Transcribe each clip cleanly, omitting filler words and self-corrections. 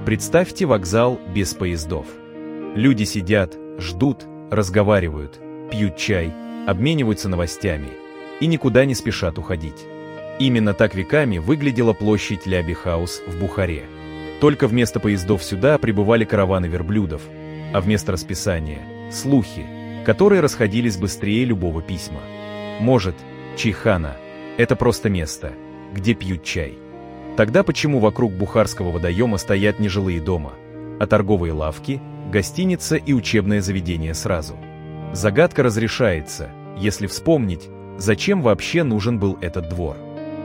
Представьте вокзал без поездов. Люди сидят, ждут, разговаривают, пьют чай, обмениваются новостями и никуда не спешат уходить. Именно так веками выглядела площадь Ляби-хаус в Бухаре. Только вместо поездов сюда прибывали караваны верблюдов, а вместо расписания – слухи, которые расходились быстрее любого письма. Может, чайхана – это просто место, где пьют чай. Тогда почему вокруг Бухарского водоема стоят не жилые дома, а торговые лавки, гостиница и учебное заведение сразу? Загадка разрешается, если вспомнить, зачем вообще нужен был этот двор.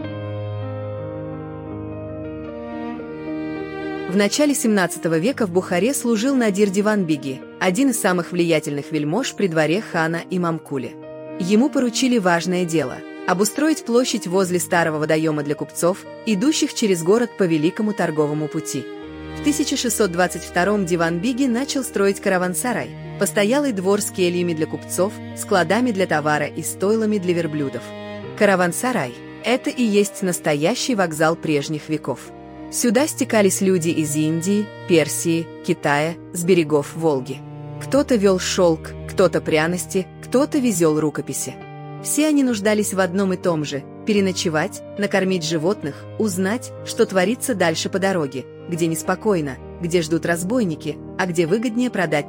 В начале 17 века в Бухаре служил Надир Диван-беги, один из самых влиятельных вельмож при дворе хана Имамкули. Ему поручили важное дело – обустроить площадь возле старого водоема для купцов, идущих через город по Великому торговому пути. В 1622-м Диван-беги начал строить караван-сарай, постоялый двор с кельями для купцов, складами для товара и стойлами для верблюдов. Караван-сарай – это и есть настоящий вокзал прежних веков. Сюда стекались люди из Индии, Персии, Китая, с берегов Волги. Кто-то вел шелк, кто-то пряности, кто-то везел рукописи. Все они нуждались в одном и том же – переночевать, накормить животных, узнать, что творится дальше по дороге, где неспокойно, где ждут разбойники, а где выгоднее продать